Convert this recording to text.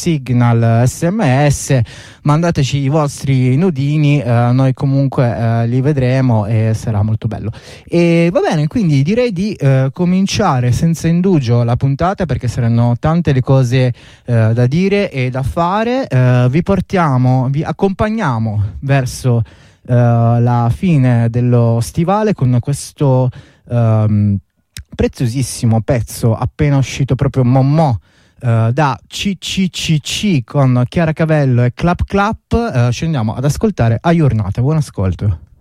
Signal, SMS, mandateci i vostri nudini, noi comunque li vedremo e sarà molto bello. E va bene, quindi direi di cominciare senza indugio la puntata, perché saranno tante le cose da dire e da fare. Vi accompagniamo verso la fine dello stivale con questo preziosissimo pezzo appena uscito, proprio Momò, da CCCC con Chiara Cavello e Clap Clap. Ci andiamo ad ascoltare A Giornata. Buon ascolto.